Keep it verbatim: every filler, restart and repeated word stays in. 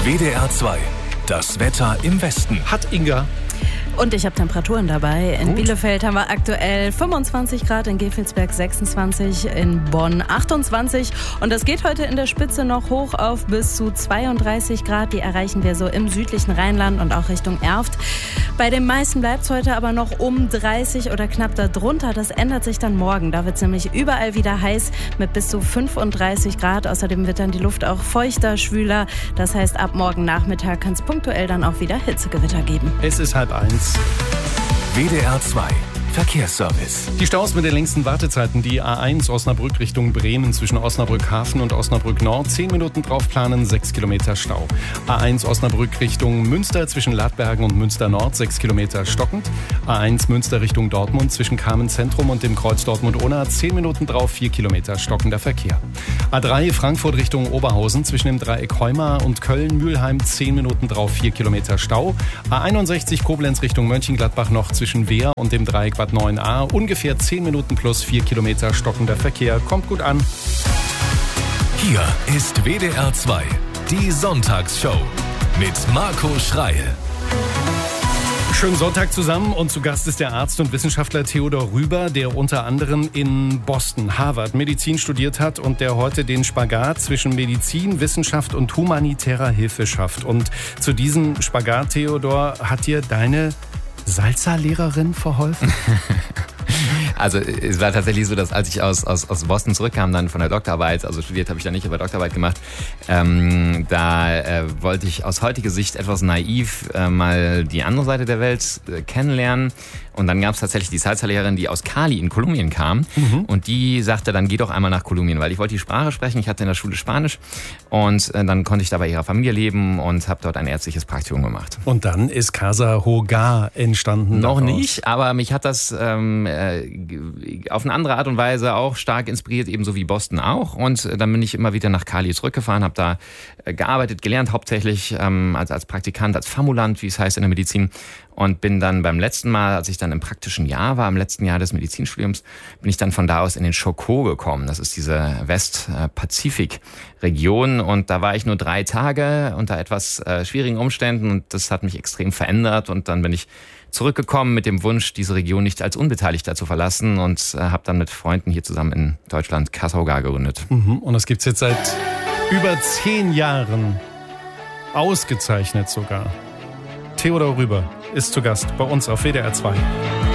W D R zwei. Das Wetter im Westen. Hat Inga. Und ich habe Temperaturen dabei. In Gut. Bielefeld haben wir aktuell fünfundzwanzig Grad, in Gevelsberg sechsundzwanzig, in Bonn achtundzwanzig. Und das geht heute in der Spitze noch hoch auf bis zu zweiunddreißig Grad. Die erreichen wir so im südlichen Rheinland und auch Richtung Erft. Bei den meisten bleibt es heute aber noch um dreißig oder knapp darunter. Das ändert sich dann morgen. Da wird es nämlich überall wieder heiß mit bis zu fünfunddreißig Grad. Außerdem wird dann die Luft auch feuchter, schwüler. Das heißt, ab morgen Nachmittag kann es punktuell dann auch wieder Hitzegewitter geben. Es ist halb eins. W D R zwei. Verkehrsservice. Die Staus mit den längsten Wartezeiten. Die A eins Osnabrück Richtung Bremen zwischen Osnabrück Hafen und Osnabrück Nord. zehn Minuten draufplanen, sechs Kilometer Stau. A eins Osnabrück Richtung Münster zwischen Ladbergen und Münster Nord, sechs Kilometer stockend. A eins Münster Richtung Dortmund zwischen Kamen Zentrum und dem Kreuz Dortmund-Unna. zehn Minuten drauf, vier Kilometer stockender Verkehr. A drei Frankfurt Richtung Oberhausen zwischen dem Dreieck Heumar und Köln-Mühlheim. zehn Minuten drauf, vier Kilometer Stau. A einundsechzig Koblenz Richtung Mönchengladbach noch zwischen Wehr und dem Dreieck Bad neun a. Ungefähr zehn Minuten plus vier Kilometer stockender Verkehr. Kommt gut an. Hier ist W D R zwei. Die Sonntagsshow mit Marco Schreil. Schönen Sonntag zusammen und zu Gast ist der Arzt und Wissenschaftler Theodor Rüber, der unter anderem in Boston, Harvard Medizin studiert hat und der heute den Spagat zwischen Medizin, Wissenschaft und humanitärer Hilfe schafft. Und zu diesem Spagat, Theodor, hat dir deine Salsa-Lehrerin verholfen? Also es war tatsächlich so, dass als ich aus, aus, aus Boston zurückkam, dann von der Doktorarbeit, also studiert habe ich da nicht, aber Doktorarbeit gemacht, ähm, da äh, wollte ich aus heutiger Sicht etwas naiv äh, mal die andere Seite der Welt äh, kennenlernen. Und dann gab es tatsächlich die Salsa-Lehrerin, die aus Cali in Kolumbien kam. Mhm. Und die sagte, dann geh doch einmal nach Kolumbien, weil ich wollte die Sprache sprechen. Ich hatte in der Schule Spanisch und äh, dann konnte ich da bei ihrer Familie leben und habe dort ein ärztliches Praktikum gemacht. Und dann ist Casa Hogar entstanden. Noch daraus. nicht, aber mich hat das ähm, äh, auf eine andere Art und Weise auch stark inspiriert, ebenso wie Boston auch. Und äh, dann bin ich immer wieder nach Cali zurückgefahren, habe da äh, gearbeitet, gelernt, hauptsächlich ähm, als, als Praktikant, als Formulant, wie es heißt in der Medizin. Und bin dann beim letzten Mal, als ich dann im praktischen Jahr war, im letzten Jahr des Medizinstudiums, bin ich dann von da aus in den Chocó gekommen. Das ist diese Westpazifik-Region. Und da war ich nur drei Tage unter etwas äh, schwierigen Umständen. Und das hat mich extrem verändert. Und dann bin ich zurückgekommen mit dem Wunsch, diese Region nicht als Unbeteiligter zu verlassen. Und äh, habe dann mit Freunden hier zusammen in Deutschland Casa Hogar gegründet. Mhm. Und das gibt's jetzt seit über zehn Jahren. Ausgezeichnet sogar. Theodor Rüber ist zu Gast bei uns auf W D R zwei.